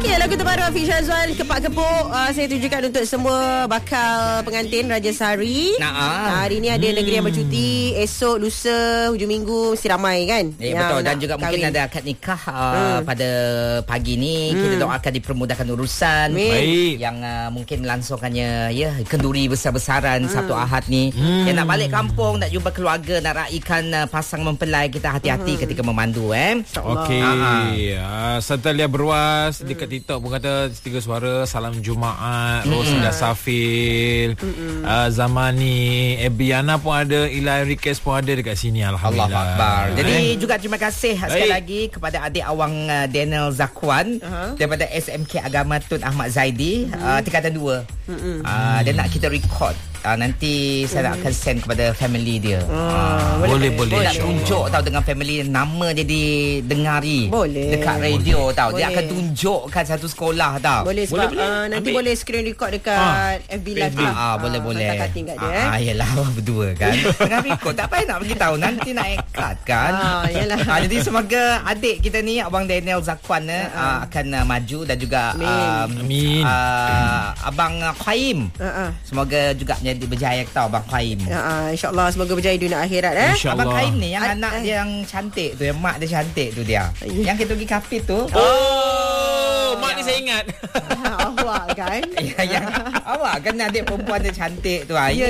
Okey, lagu terbaru Hafiz Syazwan, Kepak Kepuk. Saya tujukan untuk semua bakal pengantin Raja Sari. Hari ni ada negeri yang bercuti. Esok, lusa, hujung minggu mesti ramai kan? Betul. Dan juga kahwin. Mungkin ada akad nikah pada pagi ni. Kita doakan dipermudahkan urusan. Yang mungkin melangsungkannya kenduri besar-besaran Sabtu Ahad ni. Yang nak balik kampung, nak jumpa keluarga, nak raikan pasang mempelai, kita hati-hati ketika memandu. Okey. Santalia Berwas dekat TikTok pun kata 3 suara salam Jumaat. Rosida Safil, Zamani, Ebiana pun ada, Ilai Rikes pun ada dekat sini. Alhamdulillah. Allah Akbar. Jadi juga terima kasih sekali lagi kepada adik awang Daniel Zakwan daripada SMK Agama Tun Ahmad Zaidi tingkatan 2. Dia nak kita record. Nanti saya akan send kepada family dia. Boleh. Dia nak tunjuk tahu dengan family, nama dia didengari dekat radio tahu. Dia akan tunjukkan satu sekolah tahu. Boleh sebab nanti boleh screen record dekat FB Live lah. Boleh. Hantar cutting kat dia. Yelah berdua kan. Tengah record tak payah nak bagi tahu, nanti nak cut kan. Jadi semoga adik kita ni Abang Daniel Zakwan akan maju, dan juga Amin. Abang Qaim. Semoga juga berjaya tahu Abang Qaim. InsyaAllah semoga berjaya dunia akhirat. Abang Qaim ni yang anak dia yang cantik tu, yang mak dia cantik tu dia. Yang kita pergi kafe tu. Mak ni saya ingat. Awak kan? Awak kan adik perempuan dia cantik tu. Ya.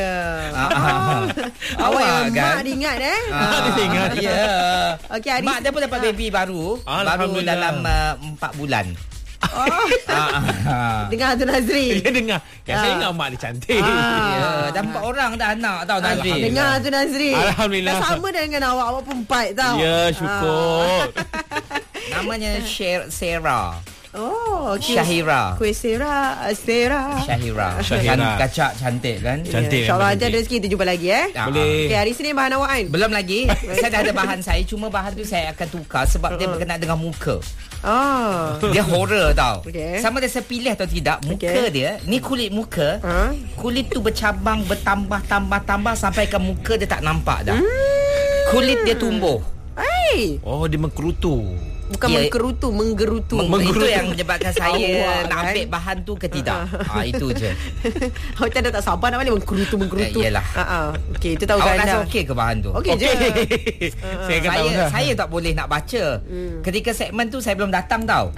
Awak yang kan? mak dia ingat Dia ingat. Ya. Okey, hari mak dia pun dapat baby baru. Baru dalam 4 bulan. Dengar tu Nazri. Dia dengar. Saya ingat mak dia cantik. Dah 4 orang dah anak tahu Nazri. Dengar tu Nazri. Alhamdulillah. Dah sama dengan awak. Awak pun 4 tau. Ya, syukur. Namanya Sarah. Syahira. Kuih Syahira. Kan kacak cantik kan? Cantik. InsyaAllah ada rezeki kita jumpa lagi Boleh. Okay, hari Senin bahan awak kan? Belum lagi. Saya dah ada bahan saya. Cuma bahan tu saya akan tukar sebab dia berkenaan dengan muka. Dia horror tau. Sama ada saya pilih atau tidak, muka dia ni, kulit muka, kulit tu bercabang, bertambah sampai ke muka dia tak nampak dah. Kulit dia tumbuh. Dia mengkerutu. Bukan menggerutu. Itu yang menyebabkan saya nak ambil bahan tu ke tidak. Itu je. Macam dah tak sabar nak balik menggerutu. Yelah. Okey, itu tahu awak anda. rasa okey ke bahan tu? Okey je. Saya tak boleh nak baca. Ketika segmen tu saya belum datang tau.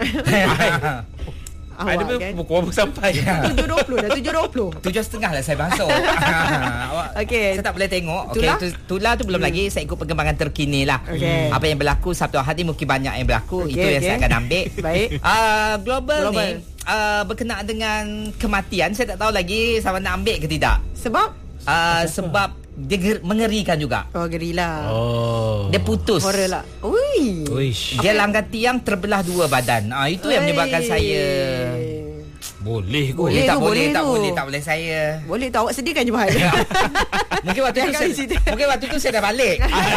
Ada pukul berapa sampai? 7.20 dah, 7.20. 7.30 lah saya masuk. Okey. Saya tak boleh tengok. Tular tu belum lagi. Saya ikut perkembangan terkini lah. Apa yang berlaku Sabtu Ahad ni mungkin banyak yang berlaku. Itu yang saya akan ambil. Baik. Global ni berkenaan dengan kematian. Saya tak tahu lagi sama nak ambil ke tidak. Sebab? Sebab dia mengerikan juga. Gerilah. Dia putus. Horror lah. Ui. Dia langgar tiang, terbelah 2 badan. Itu yang menyebabkan saya. Boleh kot. Tak boleh saya. Boleh tak, awak sediakan je bahan. Mungkin waktu tu saya dah balik.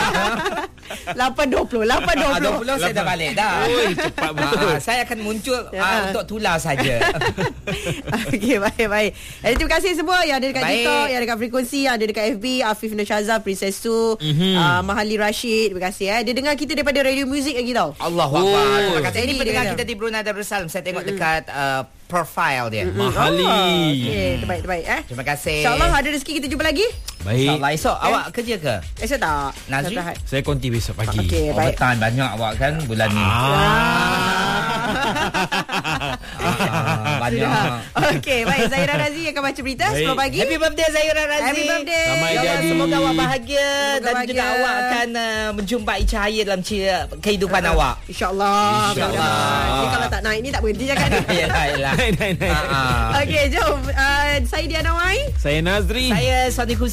8.20 saya dah balik dah. Cepat betul. Saya akan muncul untuk tular saja. Okey, baik. Terima kasih semua yang ada dekat TikTok, yang ada dekat Frekuensi, yang ada dekat FB. Afif Nurshazah, Princess Su, Mahali Rashid. Terima kasih. Dia dengar kita daripada radio muzik lagi tau. Allahu Akbar. Terima kasih. Ini pendengar kita di Brunei Darussalam. Saya tengok dekat profile dia. Mahali. Okey, terbaik. Terima kasih. InsyaAllah ada rezeki kita jumpa lagi. Baik. InsyaAllah. Esok awak kerja ke? Esok tak. Nazri? Saya konti besok pagi. Okey, baik. Overtime banyak awak kan bulan ni. Banyak. Okey, baik. Zahira Razi akan baca berita 10 pagi. Happy birthday Zahira Razi. Happy birthday. Selamat jadi. Semoga awak bahagia dan juga awak akan menjumpai cahaya dalam kehidupan awak. InsyaAllah. Ni kalau tak naik ni tak berhenti cakap ni. Yalah. Okey, jom. Saya Diana Wai. Saya Nazri. Saya Sonikus